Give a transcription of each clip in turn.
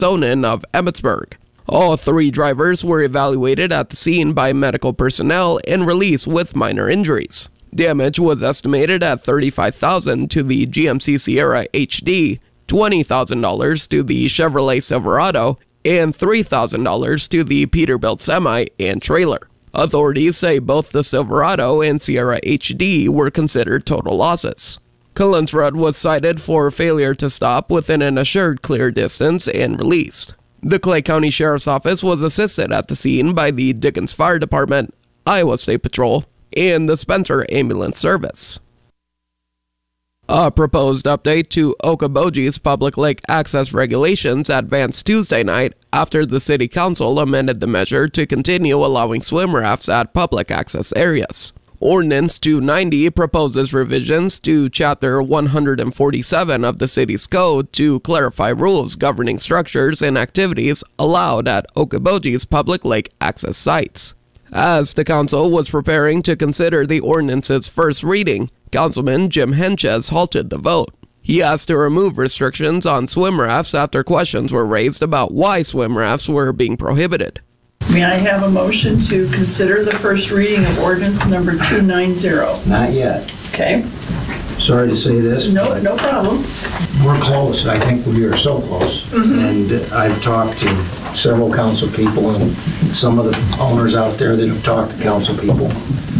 Sonnen of Emmetsburg. All 3 drivers were evaluated at the scene by medical personnel and released with minor injuries. Damage was estimated at $35,000 to the GMC Sierra HD, $20,000 to the Chevrolet Silverado, and $3,000 to the Peterbilt semi and trailer. Authorities say both the Silverado and Sierra HD were considered total losses. Kalinsrud was cited for failure to stop within an assured clear distance and released. The Clay County Sheriff's Office was assisted at the scene by the Dickens Fire Department, Iowa State Patrol, and the Spencer Ambulance Service. A proposed update to Okoboji's public lake access regulations advanced Tuesday night after the City Council amended the measure to continue allowing swim rafts at public access areas. Ordinance 290 proposes revisions to Chapter 147 of the city's code to clarify rules governing structures and activities allowed at Okoboji's public lake access sites. As the council was preparing to consider the ordinance's first reading, Councilman Jim Henches halted the vote. He asked to remove restrictions on swim rafts after questions were raised about why swim rafts were being prohibited. May I have a motion to consider the first reading of ordinance number 290? Not yet. Okay. Sorry to say this. No problem. We're close. I think we are so close. Mm-hmm. And I've talked to several council people and some of the owners out there that have talked to council people.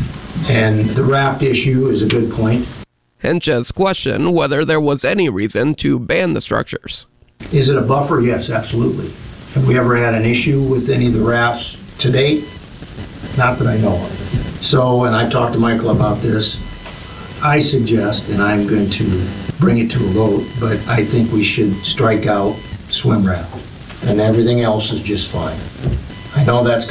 And the raft issue is a good point. Henches questioned whether there was any reason to ban the structures. Is it a buffer? Yes, absolutely. Have we ever had an issue with any of the rafts to date? Not that I know of. So, and I've talked to Michael about this, I suggest, and I'm going to bring it to a vote, but I think we should strike out swim raft. And everything else is just fine. I know that's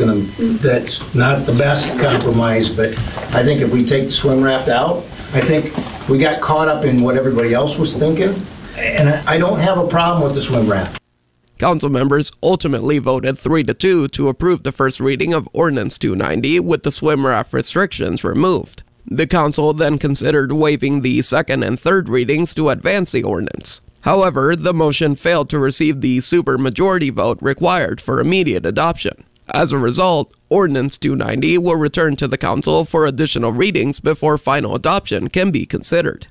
not the best compromise, but I think if we take the swim raft out, I think we got caught up in what everybody else was thinking, and I don't have a problem with the swim raft. Council members ultimately voted 3-2 to approve the first reading of Ordinance 290 with the swim raft restrictions removed. The council then considered waiving the second and third readings to advance the ordinance. However, the motion failed to receive the supermajority vote required for immediate adoption. As a result, Ordinance 290 will return to the council for additional readings before final adoption can be considered.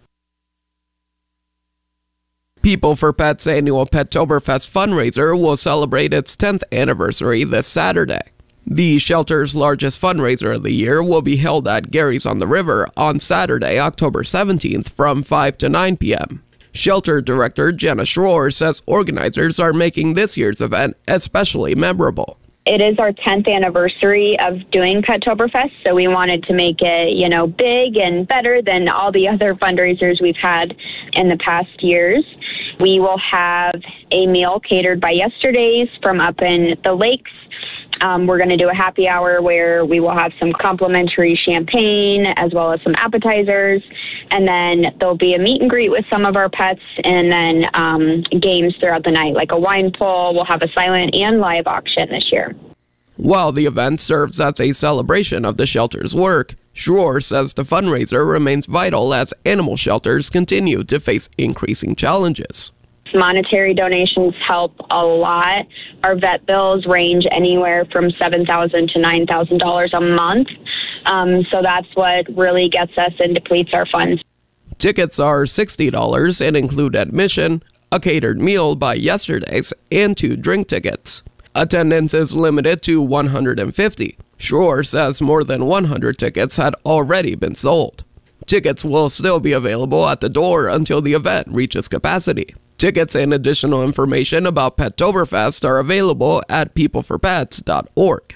People for Pets' annual Pettoberfest fundraiser will celebrate its 10th anniversary this Saturday. The shelter's largest fundraiser of the year will be held at Gary's on the River on Saturday, October 17th from 5 to 9 p.m. Shelter Director Jenna Schroer says organizers are making this year's event especially memorable. It is our 10th anniversary of doing Pettoberfest, so we wanted to make it, big and better than all the other fundraisers we've had in the past years. We will have a meal catered by Yesterday's from up in the lakes. We're going to do a happy hour where we will have some complimentary champagne as well as some appetizers. And then there'll be a meet and greet with some of our pets and then games throughout the night, like a wine pull. We'll have a silent and live auction this year. While the event serves as a celebration of the shelter's work, Schroer says the fundraiser remains vital as animal shelters continue to face increasing challenges. Monetary donations help a lot. Our vet bills range anywhere from $7,000 to $9,000 a month. So that's what really gets us and depletes our funds. Tickets are $60 and include admission, a catered meal by Yesterday's, and 2 drink tickets. Attendance is limited to 150. Schroer says more than 100 tickets had already been sold. Tickets will still be available at the door until the event reaches capacity. Tickets and additional information about Pettoberfest are available at peopleforpets.org.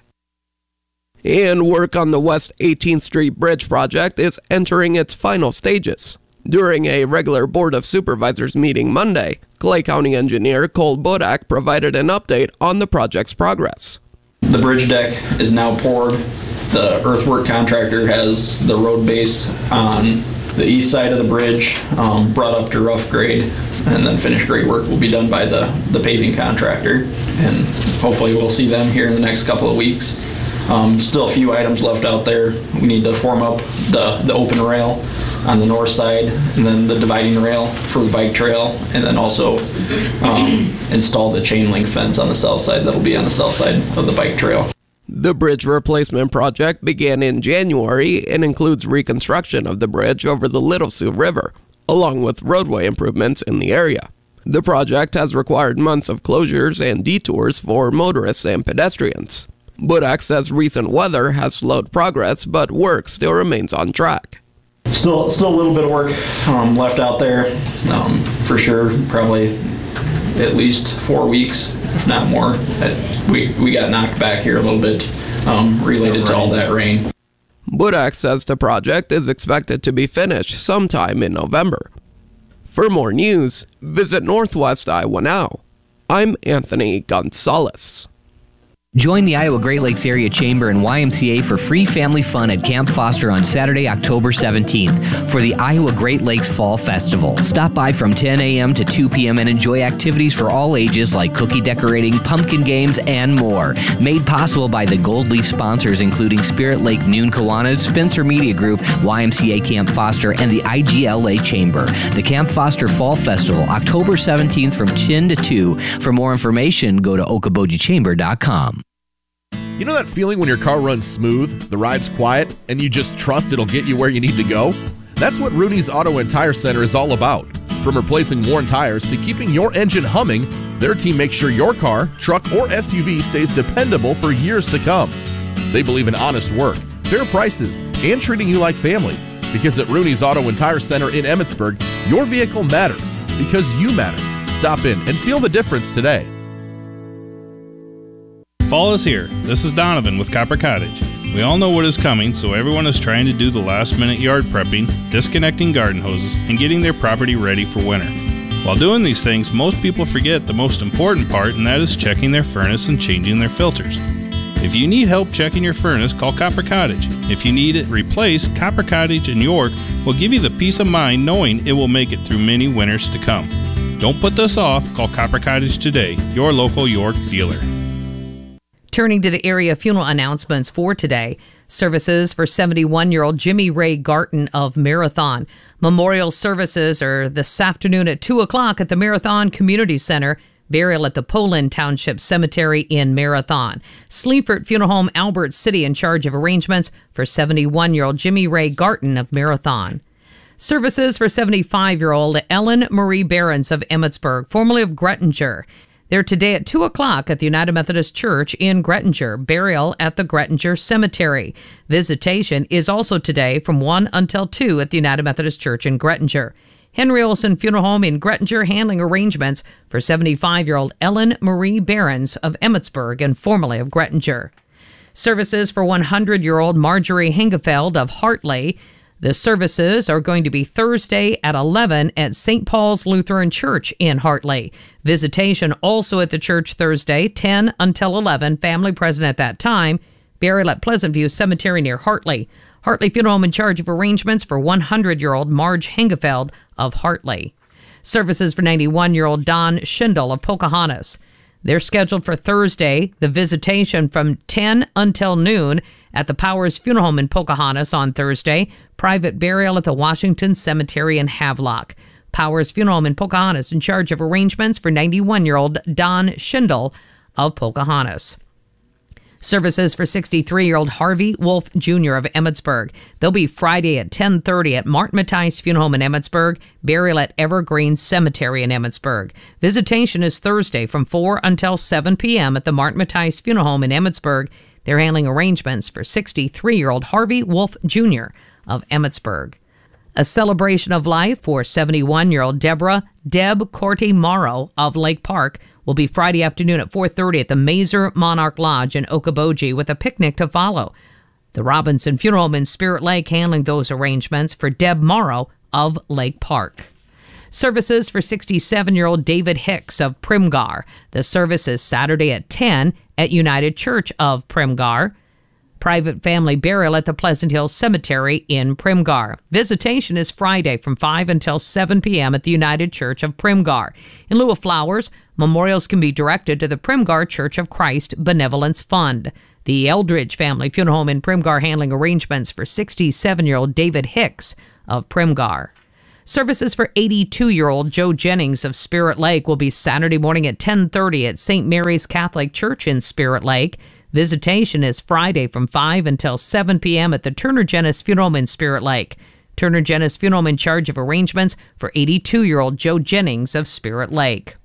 And work on the West 18th Street Bridge project is entering its final stages. During a regular Board of Supervisors meeting Monday, Clay County engineer Cole Bodak provided an update on the project's progress. The bridge deck is now poured. The earthwork contractor has the road base on the east side of the bridge brought up to rough grade, and then finished grade work will be done by the paving contractor, and hopefully we'll see them here in the next couple of weeks. Still a few items left out there. We need to form up the open rail on the north side, and then the dividing rail for the bike trail, and then also install the chain link fence on the south side that'll be on the south side of the bike trail. The bridge replacement project began in January and includes reconstruction of the bridge over the Little Sioux River, along with roadway improvements in the area. The project has required months of closures and detours for motorists and pedestrians. Budak says recent weather has slowed progress, but work still remains on track. Still a little bit of work left out there, for sure. Probably at least 4 weeks, if not more. We got knocked back here a little bit related to all that rain. Budak says the project is expected to be finished sometime in November. For more news, visit Northwest Iowa Now. I'm Anthony Gonzalez. Join the Iowa Great Lakes Area Chamber and YMCA for free family fun at Camp Foster on Saturday, October 17th for the Iowa Great Lakes Fall Festival. Stop by from 10 a.m. to 2 p.m. and enjoy activities for all ages like cookie decorating, pumpkin games, and more. Made possible by the Gold Leaf sponsors including Spirit Lake Noon Kiwanis, Spencer Media Group, YMCA Camp Foster, and the IGLA Chamber. The Camp Foster Fall Festival, October 17th from 10 to 2. For more information, go to okobojichamber.com. You know that feeling when your car runs smooth, the ride's quiet, and you just trust it'll get you where you need to go? That's what Rooney's Auto and Tire Center is all about. From replacing worn tires to keeping your engine humming, their team makes sure your car, truck, or SUV stays dependable for years to come. They believe in honest work, fair prices, and treating you like family. Because at Rooney's Auto and Tire Center in Emmitsburg, your vehicle matters because you matter. Stop in and feel the difference today. Fall is here. This is Donovan with Copper Cottage. We all know what is coming, so everyone is trying to do the last-minute yard prepping, disconnecting garden hoses, and getting their property ready for winter. While doing these things, most people forget the most important part, and that is checking their furnace and changing their filters. If you need help checking your furnace, call Copper Cottage. If you need it replaced, Copper Cottage in York will give you the peace of mind knowing it will make it through many winters to come. Don't put this off. Call Copper Cottage today, your local York dealer. Turning to the area funeral announcements for today, services for 71-year-old Jimmy Ray Garton of Marathon. Memorial services are this afternoon at 2 o'clock at the Marathon Community Center. Burial at the Poland Township Cemetery in Marathon. Sleaford Funeral Home, Albert City, in charge of arrangements for 71-year-old Jimmy Ray Garton of Marathon. Services for 75-year-old Ellen Marie Behrens of Emmitsburg, formerly of Grettinger. They're today at 2 o'clock at the United Methodist Church in Grettinger. Burial at the Grettinger Cemetery. Visitation is also today from 1 until 2 at the United Methodist Church in Grettinger. Henry Olson Funeral Home in Grettinger handling arrangements for 75-year-old Ellen Marie Behrens of Emmitsburg and formerly of Grettinger. Services for 100-year-old Marjorie Hingefeld of Hartley. The services are going to be Thursday at 11 at St. Paul's Lutheran Church in Hartley. Visitation also at the church Thursday, 10 until 11. Family present at that time. Burial at Pleasant View Cemetery near Hartley. Hartley Funeral Home in charge of arrangements for 100-year-old Marge Hingefeld of Hartley. Services for 91-year-old Don Schindel of Pocahontas. They're scheduled for Thursday, the visitation from 10 until noon at the Powers Funeral Home in Pocahontas on Thursday. Private burial at the Washington Cemetery in Havelock. Powers Funeral Home in Pocahontas in charge of arrangements for 91-year-old Don Schindel of Pocahontas. Services for 63-year-old Harvey Wolf Jr. of Emmitsburg. They'll be Friday at 10:30 at Martin Matthijs Funeral Home in Emmitsburg. Burial at Evergreen Cemetery in Emmitsburg. Visitation is Thursday from 4 until 7 p.m. at the Martin Matthijs Funeral Home in Emmitsburg. They're handling arrangements for 63-year-old Harvey Wolf Jr. of Emmitsburg. A celebration of life for 71-year-old Deb Corte Morrow of Lake Park will be Friday afternoon at 4:30 at the Mazer Monarch Lodge in Okoboji with a picnic to follow. The Robinson Funeral Home in Spirit Lake handling those arrangements for Deb Morrow of Lake Park. Services for 67-year-old David Hicks of Primgar. The service is Saturday at 10 at United Church of Primgar. Private family burial at the Pleasant Hill Cemetery in Primgar. Visitation is Friday from 5 until 7 p.m. at the United Church of Primgar. In lieu of flowers, memorials can be directed to the Primgar Church of Christ Benevolence Fund. The Eldridge Family Funeral Home in Primgar handling arrangements for 67-year-old David Hicks of Primgar. Services for 82-year-old Joe Jennings of Spirit Lake will be Saturday morning at 10:30 at St. Mary's Catholic Church in Spirit Lake. Visitation is Friday from 5 until 7 p.m. at the Turner Genis Funeral Home in Spirit Lake. Turner Genis Funeral Home in charge of arrangements for 82-year-old Joe Jennings of Spirit Lake.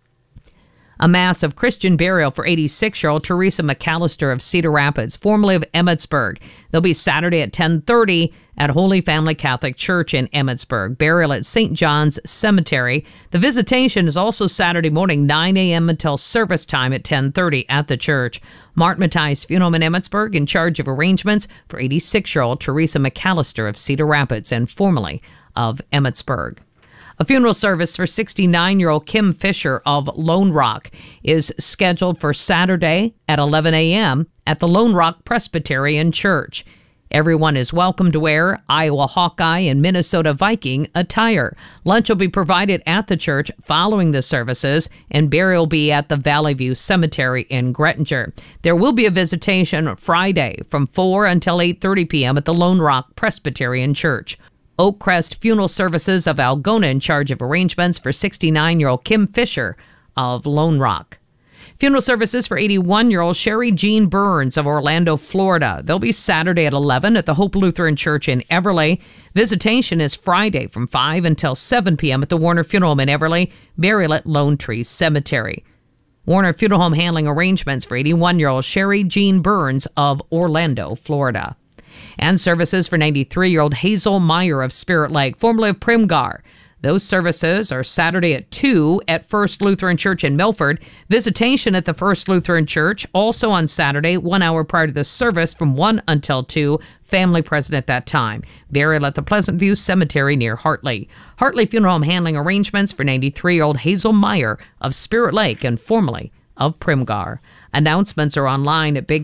A mass of Christian burial for 86-year-old Teresa McAllister of Cedar Rapids, formerly of Emmitsburg. They'll be Saturday at 10:30 at Holy Family Catholic Church in Emmitsburg. Burial at St. John's Cemetery. The visitation is also Saturday morning, 9 a.m. until service time at 10:30 at the church. Mart Matthijs Funeral Home in Emmitsburg in charge of arrangements for 86-year-old Teresa McAllister of Cedar Rapids and formerly of Emmitsburg. A funeral service for 69-year-old Kim Fisher of Lone Rock is scheduled for Saturday at 11 a.m. at the Lone Rock Presbyterian Church. Everyone is welcome to wear Iowa Hawkeye and Minnesota Viking attire. Lunch will be provided at the church following the services, and burial will be at the Valley View Cemetery in Grettinger. There will be a visitation Friday from 4 until 8:30 p.m. at the Lone Rock Presbyterian Church. Oakcrest Funeral Services of Algona in charge of arrangements for 69-year-old Kim Fisher of Lone Rock. Funeral services for 81-year-old Sherry Jean Burns of Orlando, Florida. They'll be Saturday at 11 at the Hope Lutheran Church in Everly. Visitation is Friday from 5 until 7 p.m. at the Warner Funeral Home in Everly. Burial at Lone Tree Cemetery. Warner Funeral Home handling arrangements for 81-year-old Sherry Jean Burns of Orlando, Florida. And services for 93-year-old Hazel Meyer of Spirit Lake, formerly of Primgar. Those services are Saturday at 2 at First Lutheran Church in Milford. Visitation at the First Lutheran Church, also on Saturday, 1 hour prior to the service from 1 until 2. Family present at that time. Burial at the Pleasant View Cemetery near Hartley. Hartley Funeral Home handling arrangements for 93-year-old Hazel Meyer of Spirit Lake and formerly of Primgar. Announcements are online at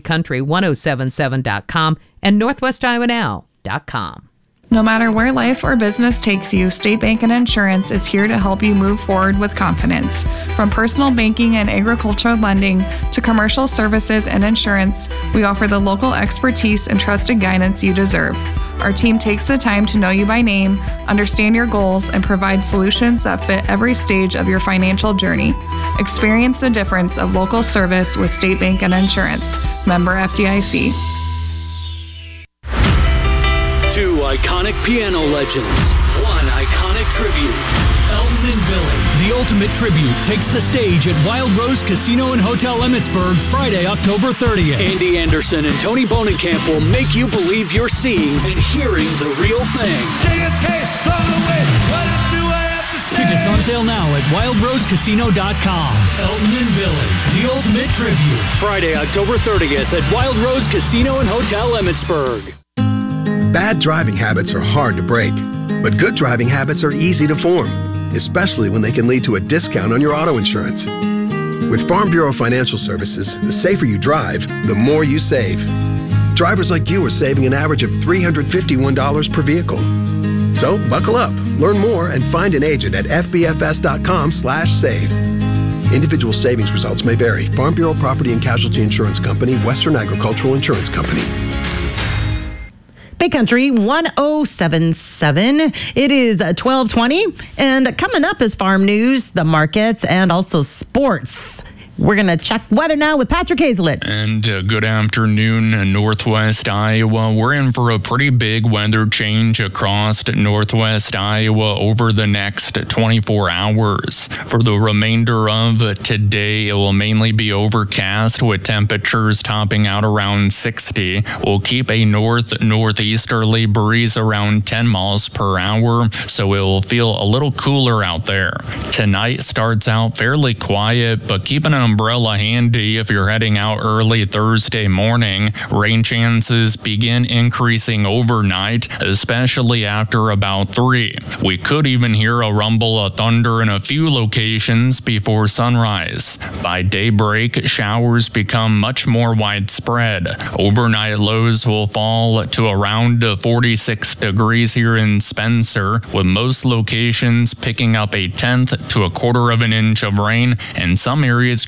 BigCountry1077.com and NorthwestIowaNow.com. No matter where life or business takes you, State Bank and Insurance is here to help you move forward with confidence. From personal banking and agricultural lending to commercial services and insurance, we offer the local expertise and trusted guidance you deserve. Our team takes the time to know you by name, understand your goals, and provide solutions that fit every stage of your financial journey. Experience the difference of local service with State Bank and Insurance. Member FDIC. Two iconic piano legends, one iconic tribute. Elton and Billy. The ultimate tribute takes the stage at Wild Rose Casino and Hotel Emmitsburg Friday, October 30th. Andy Anderson and Tony Bonenkamp will make you believe you're seeing and hearing the real thing. Tickets on sale now at wildrosecasino.com. Elton and Billy, the ultimate tribute. Friday, October 30th at Wild Rose Casino and Hotel Emmitsburg. Bad driving habits are hard to break, but good driving habits are easy to form, especially when they can lead to a discount on your auto insurance. With Farm Bureau Financial Services, the safer you drive, the more you save. Drivers like you are saving an average of $351 per vehicle. So buckle up, learn more, and find an agent at fbfs.com/save. Individual savings results may vary. Farm Bureau Property and Casualty Insurance Company, Western Agricultural Insurance Company. Big Country 1077. It is 12:20, and coming up is farm news, the markets, and also sports. We're going to check weather now with Patrick Hazelit. And good afternoon, Northwest Iowa. We're in for a pretty big weather change across Northwest Iowa over the next 24 hours. For the remainder of today, it will mainly be overcast with temperatures topping out around 60. We'll keep a northeasterly breeze around 10 miles per hour, so it will feel a little cooler out there. Tonight starts out fairly quiet, but keep an umbrella handy if you're heading out early Thursday morning. Rain chances begin increasing overnight, especially after about 3. We could even hear a rumble of thunder in a few locations before sunrise. By daybreak, showers become much more widespread. Overnight lows will fall to around 46 degrees here in Spencer, with most locations picking up a 1/10 to 1/4 of an inch of rain, and some areas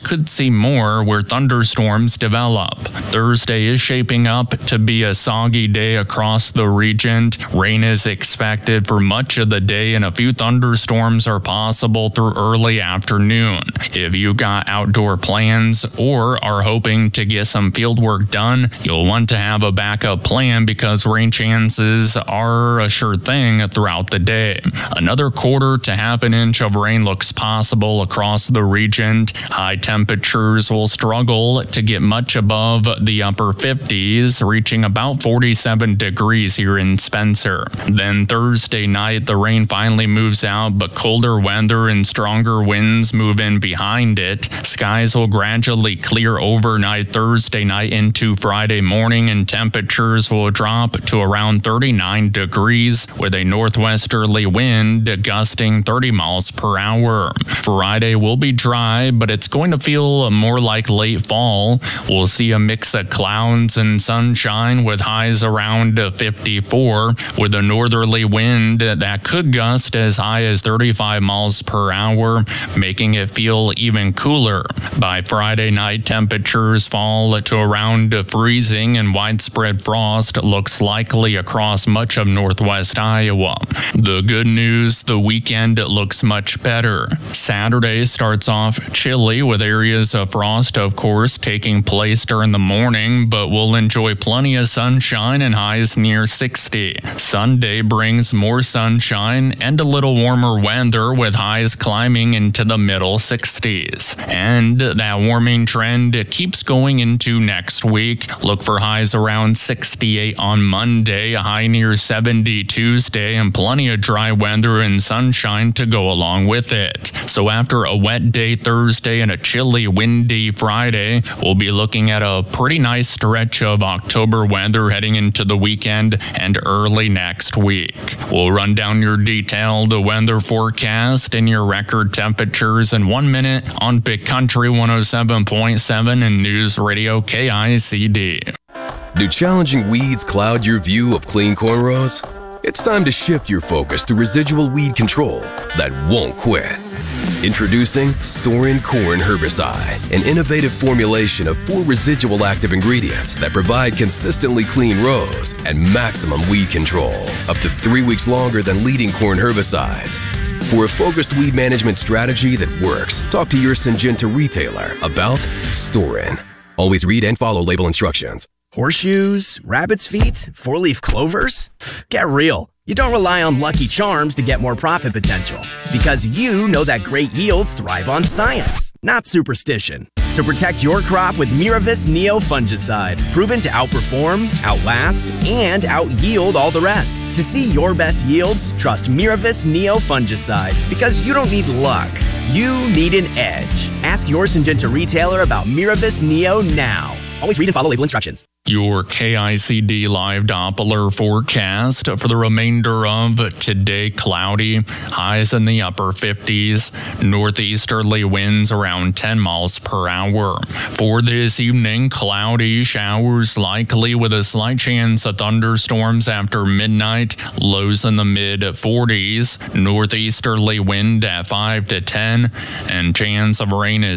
could see more where thunderstorms develop. Thursday is shaping up to be a soggy day across the region. Rain is expected for much of the day, and a few thunderstorms are possible through early afternoon. If you got outdoor plans or are hoping to get some field work done, you'll want to have a backup plan because rain chances are a sure thing throughout the day. Another quarter to half an inch of rain looks possible across the region. High temperatures will struggle to get much above the upper 50s, reaching about 47 degrees here in Spencer. Then Thursday night, the rain finally moves out, but colder weather and stronger winds move in behind it. Skies will gradually clear overnight Thursday night into Friday morning, and temperatures will drop to around 39 degrees with a northwesterly wind gusting 30 miles per hour. Friday will be dry, but it's going to feel more like late fall. We'll see a mix of clouds and sunshine with highs around 54 with a northerly wind that could gust as high as 35 miles per hour, making it feel even cooler. By Friday night, temperatures fall to around freezing and widespread frost looks likely across much of northwest Iowa. The good news, the weekend looks much better. Saturday starts off chilly with areas of frost, of course, taking place during the morning, but we'll enjoy plenty of sunshine and highs near 60. Sunday brings more sunshine and a little warmer weather with highs climbing into the middle 60s. And that warming trend keeps going into next week. Look for highs around 68 on Monday, a high near 70 Tuesday, and plenty of dry weather and sunshine to go along with it. So after a wet day Thursday and a chilly, windy Friday, we'll be looking at a pretty nice stretch of October weather heading into the weekend and early next week. We'll run down your detailed weather forecast and your record temperatures in 1 minute on Big Country 107.7 and News Radio KICD. Do challenging weeds cloud your view of clean cornrows? It's time to shift your focus to residual weed control that won't quit. Introducing Storin Corn Herbicide, an innovative formulation of 4 residual active ingredients that provide consistently clean rows and maximum weed control, up to 3 weeks longer than leading corn herbicides. For a focused weed management strategy that works, talk to your Syngenta retailer about Storin. Always read and follow label instructions. Horseshoes, rabbit's feet, 4-leaf clovers? Get real. You don't rely on Lucky Charms to get more profit potential, because you know that great yields thrive on science, not superstition. So protect your crop with Miravis Neo Fungicide, proven to outperform, outlast, and out-yield all the rest. To see your best yields, trust Miravis Neo Fungicide, because you don't need luck. You need an edge. Ask your Syngenta retailer about Miravis Neo now. Always read and follow label instructions. Your KICD live Doppler forecast for the remainder of today: cloudy, highs in the upper 50s, northeasterly winds around 10 miles per hour. For this evening, cloudy, showers likely with a slight chance of thunderstorms after midnight, lows in the mid 40s, northeasterly wind at 5 to 10, and chance of rain is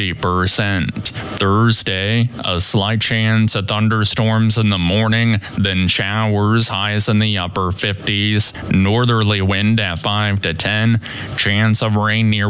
70%. Thursday, a slight chance of thunderstorms in the morning, then showers, highs in the upper 50s, northerly wind at 5 to 10, chance of rain near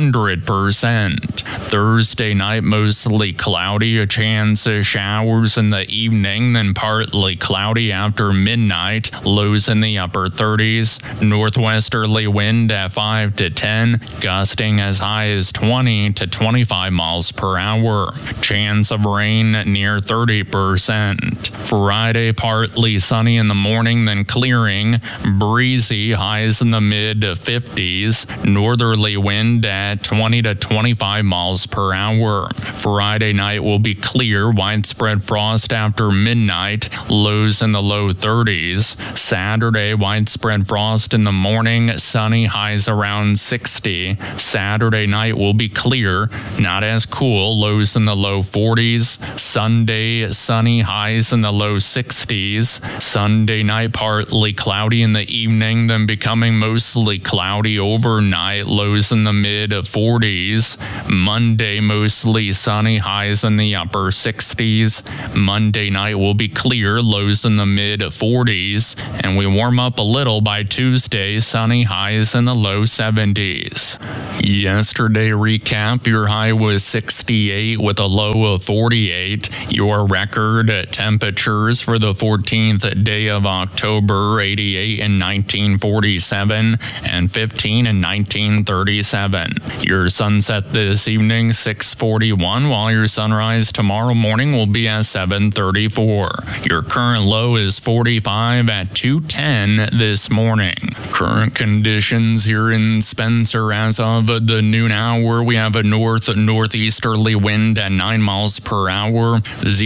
100%. Thursday night, mostly cloudy, a chance of showers in the evening, then partly cloudy after midnight, lows in the upper 30s, northwesterly wind at 5 to 10, gusting as high as 20 to 25 miles per hour, chance of rain near 30%. Friday, partly sunny in the morning, then clearing, breezy, highs in the mid 50s, northerly wind at 20 to 25 miles per hour. Friday night will be clear, widespread frost after midnight, lows in the low 30s. Saturday, widespread frost in the morning, sunny, highs around 60. Saturday night will be clear, not as cool, lows in the low 40s. Sunday, sunny sunny, highs in the low 60s. Sunday night, partly cloudy in the evening, then becoming mostly cloudy overnight, lows in the mid 40s. Monday, mostly sunny, highs in the upper 60s. Monday night will be clear, lows in the mid 40s. And we warm up a little by Tuesday, sunny, highs in the low 70s. Yesterday recap, your high was 68 with a low of 48. Your record temperatures for the 14th day of October, 88 in 1947 and 15 in 1937. Your sunset this evening, 6:41, while your sunrise tomorrow morning will be at 7:34. Your current low is 45 at 2:10 this morning. Current conditions here in Spencer as of the noon hour, we have a northeasterly wind at 9 miles per hour,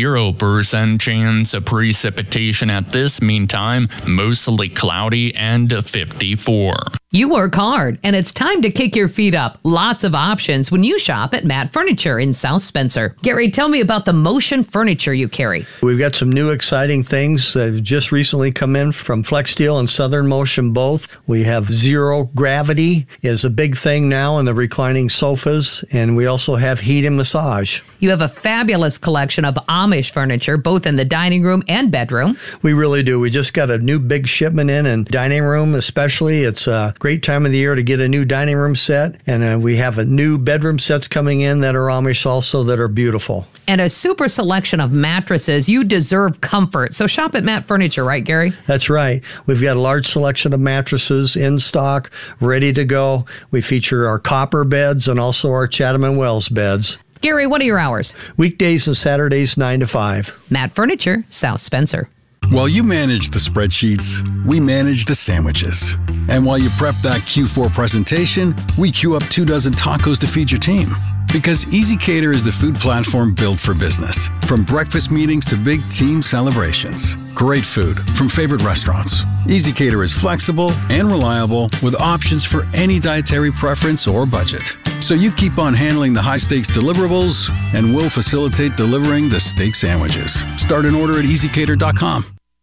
0% chance of precipitation at this meantime, mostly cloudy and 54. You work hard, and it's time to kick your feet up. Lots of options when you shop at Matt Furniture in South Spencer. Gary, tell me about the Motion furniture you carry. We've got some new exciting things that have just recently come in from Flex Steel and Southern Motion both. We have zero gravity is a big thing now in the reclining sofas, and we also have heat and massage. You have a fabulous collection of Amish furniture, both in the dining room and bedroom. We really do. We just got a new big shipment in, and dining room especially. It's a great time of the year to get a new dining room set, and we have a new bedroom sets coming in that are Amish also that are beautiful. And a super selection of mattresses. You deserve comfort. So shop at Matt Furniture, right, Gary? That's right. We've got a large selection of mattresses in stock, ready to go. We feature our copper beds and also our Chatham & Wells beds. Gary, what are your hours? Weekdays and Saturdays, 9 to 5. Matt Furniture, South Spencer. While you manage the spreadsheets, we manage the sandwiches. And while you prep that Q4 presentation, we queue up 24 tacos to feed your team. Because EasyCater is the food platform built for business. From breakfast meetings to big team celebrations. Great food from favorite restaurants. EasyCater is flexible and reliable with options for any dietary preference or budget. So you keep on handling the high-stakes deliverables, and we'll facilitate delivering the steak sandwiches. Start an order at EasyCater.com.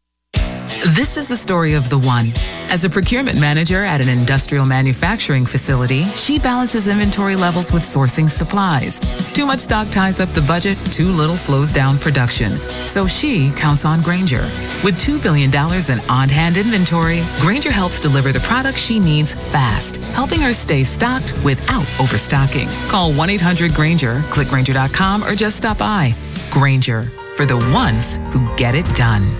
This is the story of the one. As a procurement manager at an industrial manufacturing facility, she balances inventory levels with sourcing supplies. Too much stock ties up the budget, too little slows down production. So she counts on Grainger. With $2 billion in on-hand inventory, Grainger helps deliver the products she needs fast, helping her stay stocked without overstocking. Call 1-800-GRAINGER, click Grainger.com, or just stop by. Grainger, for the ones who get it done.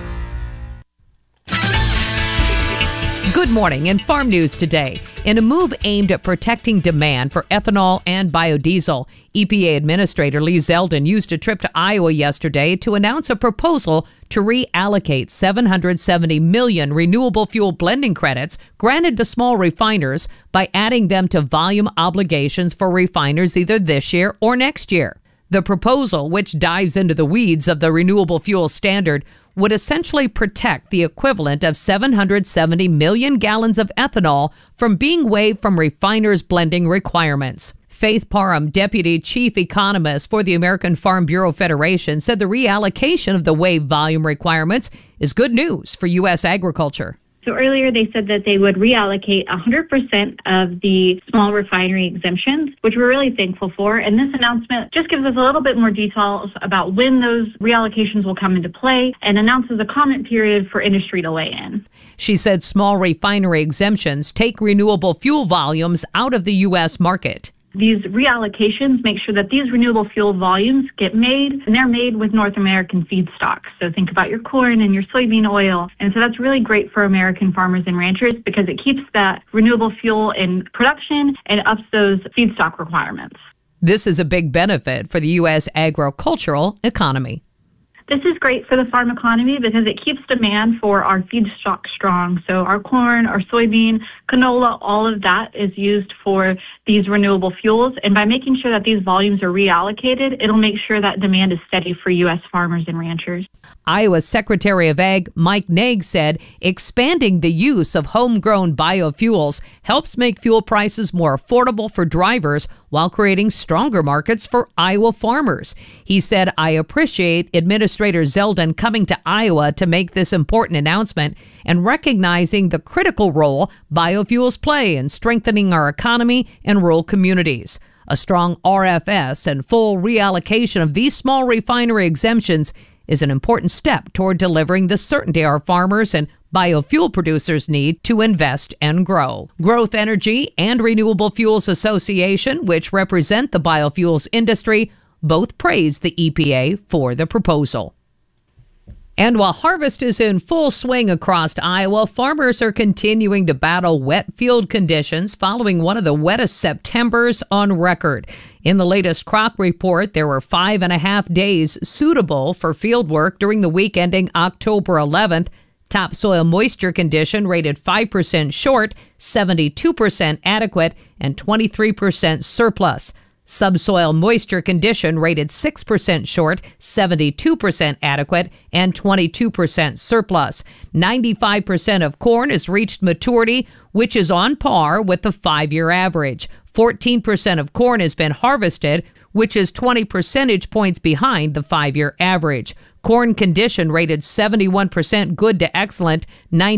Good morning. In Farm News today, in a move aimed at protecting demand for ethanol and biodiesel, EPA Administrator Lee Zeldin used a trip to Iowa yesterday to announce a proposal to reallocate 770 million renewable fuel blending credits granted to small refiners by adding them to volume obligations for refiners either this year or next year. The proposal, which dives into the weeds of the renewable fuel standard, would essentially protect the equivalent of 770 million gallons of ethanol from being waived from refiners' blending requirements. Faith Parham, Deputy Chief Economist for the American Farm Bureau Federation, said the reallocation of the waived volume requirements is good news for U.S. agriculture. So earlier they said that they would reallocate 100% of the small refinery exemptions, which we're really thankful for. And this announcement just gives us a little bit more details about when those reallocations will come into play and announces a comment period for industry to weigh in. She said small refinery exemptions take renewable fuel volumes out of the U.S. market. These reallocations make sure that these renewable fuel volumes get made, and they're made with North American feedstocks. So think about your corn and your soybean oil. And so that's really great for American farmers and ranchers because it keeps that renewable fuel in production and ups those feedstock requirements. This is a big benefit for the U.S. agricultural economy. This is great for the farm economy because it keeps demand for our feedstock strong. So our corn, our soybean, canola, all of that is used for these renewable fuels. And by making sure that these volumes are reallocated, it'll make sure that demand is steady for U.S. farmers and ranchers. Iowa Secretary of Ag Mike Naig said expanding the use of homegrown biofuels helps make fuel prices more affordable for drivers while creating stronger markets for Iowa farmers. He said, "I appreciate Administrator Administrator Zeldin coming to Iowa to make this important announcement and recognizing the critical role biofuels play in strengthening our economy and rural communities. A strong RFS and full reallocation of these small refinery exemptions is an important step toward delivering the certainty our farmers and biofuel producers need to invest and grow. Growth Energy and Renewable Fuels Association, which represent the biofuels industry, both praised the EPA for the proposal. And while harvest is in full swing across Iowa, farmers are continuing to battle wet field conditions following one of the wettest Septembers on record. In the latest crop report, there were 5.5 days suitable for field work during the week ending October 11th. Topsoil moisture condition rated 5% short, 72% adequate, and 23% surplus. Subsoil moisture condition rated 6% short, 72% adequate, and 22% surplus. 95% of corn has reached maturity, which is on par with the 5-year average. 14% of corn has been harvested, which is 20 percentage points behind the 5-year average. Corn condition rated 71% good to excellent.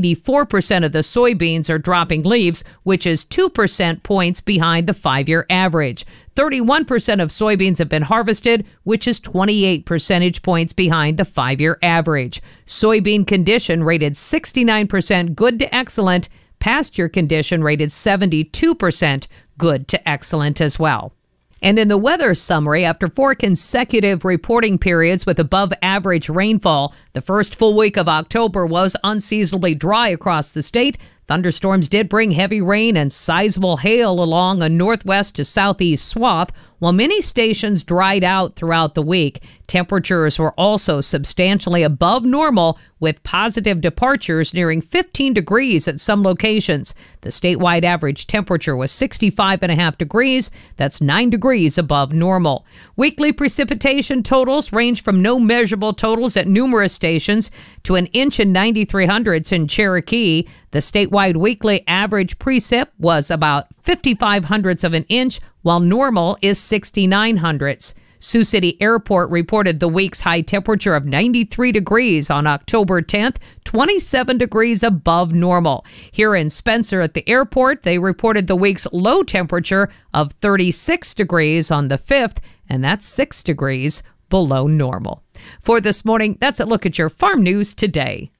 94% of the soybeans are dropping leaves, which is 2% points behind the 5-year average. 31% of soybeans have been harvested, which is 28 percentage points behind the 5-year average. Soybean condition rated 69% good to excellent. Pasture condition rated 72% good to excellent as well. And in the weather summary, after 4 consecutive reporting periods with above average rainfall, the first full week of October was unseasonably dry across the state. Thunderstorms did bring heavy rain and sizable hail along a northwest to southeast swath, while many stations dried out throughout the week. Temperatures were also substantially above normal, with positive departures nearing 15 degrees at some locations. The statewide average temperature was 65.5 degrees. That's 9 degrees above normal. Weekly precipitation totals range from no measurable totals at numerous stations to an inch and 93/100ths in Cherokee. The statewide weekly average precip was about 55/100ths of an inch, while normal is 69/100ths. Sioux City Airport reported the week's high temperature of 93 degrees on October 10th, 27 degrees above normal. Here in Spencer at the airport, they reported the week's low temperature of 36 degrees on the 5th, and that's 6 degrees below normal. For this morning, that's a look at your farm news today.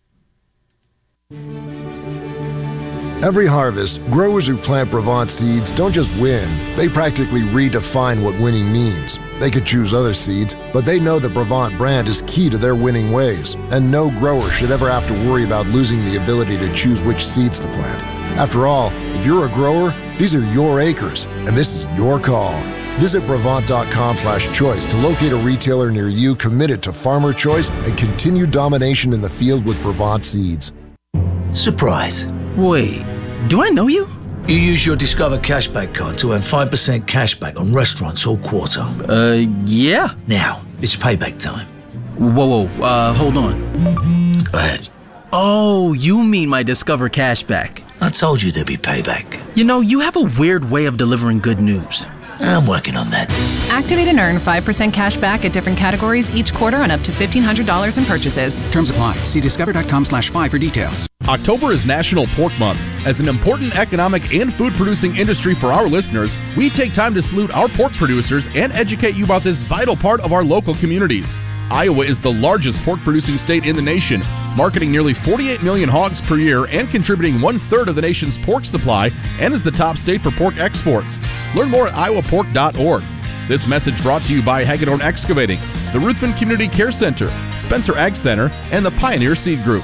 Every harvest, growers who plant Brevant seeds don't just win, they practically redefine what winning means. They could choose other seeds, but they know the Brevant brand is key to their winning ways, and no grower should ever have to worry about losing the ability to choose which seeds to plant. After all, if you're a grower, these are your acres, and this is your call. Visit Brevant.com/choice to locate a retailer near you committed to farmer choice and continued domination in the field with Brevant seeds. Surprise. Wait, do I know you? You use your Discover Cashback card to earn 5% cashback on restaurants all quarter. Yeah. Now, it's payback time. Whoa, hold on. Go ahead. Oh, you mean my Discover Cashback. I told you there'd be payback. You know, you have a weird way of delivering good news. I'm working on that. Activate and earn 5% cash back at different categories each quarter on up to $1,500 in purchases. Terms apply. See discover.com/5 for details. October is National Pork Month. As an important economic and food producing industry for our listeners, we take time to salute our pork producers and educate you about this vital part of our local communities. Iowa is the largest pork producing state in the nation, marketing nearly 48 million hogs per year and contributing 1/3 of the nation's pork supply, and is the top state for pork exports. Learn more at iowapork.org. This message brought to you by Hagedorn Excavating, the Ruthven Community Care Center, Spencer Ag Center, and the Pioneer Seed Group.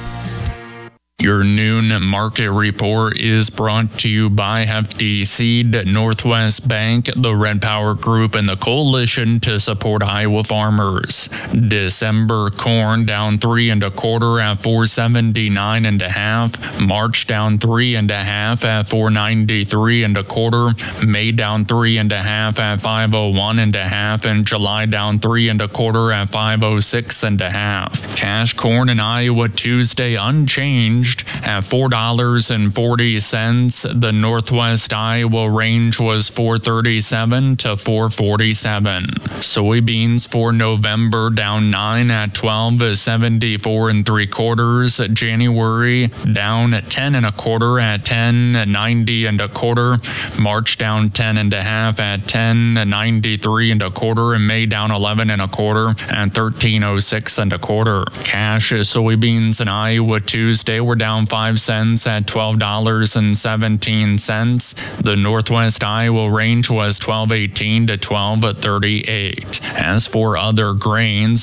Your noon market report is brought to you by Hefty Seed, Northwest Bank, the Red Power Group, and the Coalition to Support Iowa Farmers. December corn down 3 1/4 at 479 1/2. March down 3 1/2 at 493 1/4. May down 3 1/2 at 501 1/2, and July down 3 1/4 at 506 1/2. Cash corn in Iowa Tuesday unchanged unchanged at $4.40. The Northwest Iowa range was $4.37 to $4.47. Soybeans for November down 9 at $12.74 3/4. January down 10 1/4 at $10.90 1/4. March down 10 1/2 at $10.93 1/4, and May down 11 1/4 at $13.06 1/4. Cash soybeans in Iowa Tuesday were down 5 cents at $12.17. The Northwest Iowa range was $12.18 to $12.38. As for other grains,